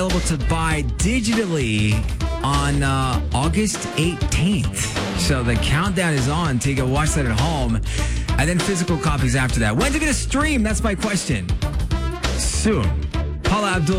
available to buy digitally on August 18th. So the countdown is on to go watch that at home. And then physical copies after that. When's it going to stream? That's my question. Soon. Paula Abdul.